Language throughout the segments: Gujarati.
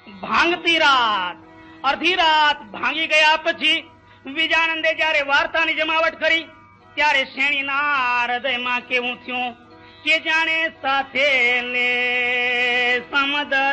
ભાંગતી રાત. અડધી રાત ભાંગી ગયા પછી વિજાનંદે જયારે વાર્તાની જમાવટ કરી ત્યારે શેણીના હૃદયમાં કેવું થયું કે જાણે સાથે લે સમદર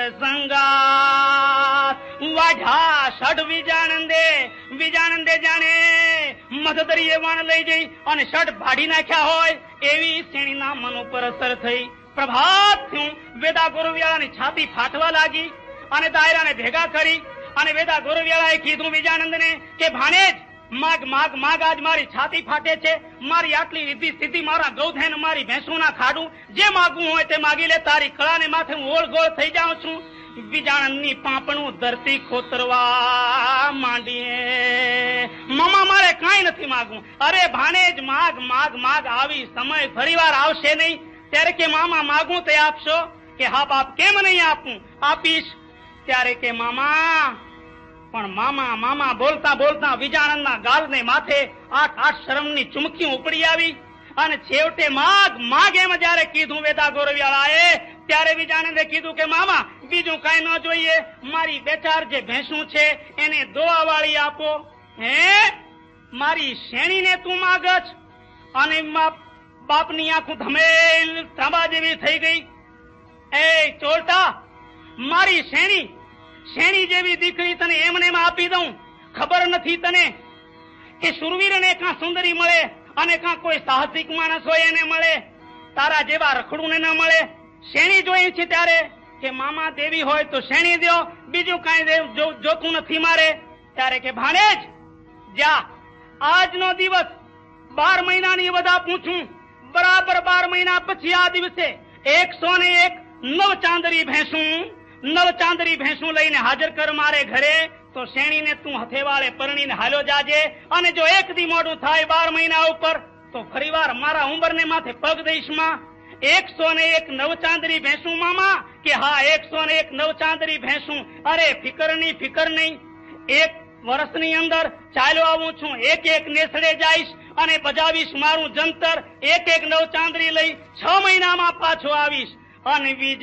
સંગાત વાઢા ષડ વિજાનંદે જાણે મધદરીએ વાણ લઈ જઈ અને ષડ ભાડી નાખ્યા હોય એવી શેણીના મન ઉપર અસર થઈ. પ્રભાત થયું. વેદા ગુરુવ્યાળાની છાતી ફાટવા લાગી અને દાયરાને ભેગા કરી અને વેદા ગુરુવ્યાળાએ કીધું વિજાનંદને કે ભાણેજ માગ માગ માગ, આજ મારી છાતી ફાટે છે, મારી આટલી રીતિ સ્થિતિ, મારા ગૌધન, મારી ભેંસોના ખાડું, જે માગવું હોય તે માગી લે, તારી કળાને માથે હું ઓળગોળ થઈ જાઉં છું. વિજાણંદની પાંપણું ધરતી ખોતરવા માંડીએ. મામા મારે કાંઈ નથી માગવું. અરે ભાણેજ માગ માગ માગ, આવી સમય ફરીવાર આવશે નહીં. ત્યારે કે મામા માગું તે આપશો? કે હા બાપ, કેમ નહીં આપું, આપીશ. ત્યારે કે મામા, પણ મામા મામા બોલતા બોલતા વિજાણંદના ગાલને માથે 8 શરમની ચુમકી ઉપડી આવી અને છેવટે માગ માગ એમ જયારે કીધું વેદા ગોરવિયાળાએ ત્યારે વિજાણંદે કીધું કે મામા બીજું કઈ ન જોઈએ, મારી 2-4 જે ભેંસું છે એને દોવાવાળી આપો. હે, મારી શેણીને તું માગછ? અને બાપની આંખું ધમેલ તાંબા જેવી થઈ ગઈ. એ ચોરટા, મારી શેણી જેવી દીકરી તને એમને આપી દઉં? ખબર નથી તને કે શુરવીરને કાં સુંદરી મળે અને કાં કોઈ સાહસિક માણસ હોય એને મળે, તારા જેવા રખડું ને ન મળે. શેણી જોઈ છે ત્યારે કે મામા દેવી હોય તો શેણી દો, બીજું કાંઈ જોતું નથી મારે. ત્યારે કે ભાણેજ જા, આજનો દિવસ 12 મહિનાની બધા પૂછું, બરાબર 12 મહિના પછી આ દિવસે 101 નવ ચાંદરી ભેંસું લઈને હાજર કર મારે ઘરે. તો શેણીને તું હથેવાળે પરણીને હાલ્યો જાજે, અને જો એક દી મોડું થાય 12 મહિના ઉપર તો ફરીવાર મારા ઉંબરને માથે પગ દઈશ માં. 101 નવચાંદરી ભેંસું મામા? કે હા, 101 નવચાંદરી ભેંસું. અરે ફિકર નહીં, 1 વર્ષની અંદર ચાલ્યો આવું છું, એક નેસડે જઈશ અને બજાવીશ મારું જંતર, 1 નવચાંદરી લઈ 6 મહિનામાં પાછો આવીશ. અને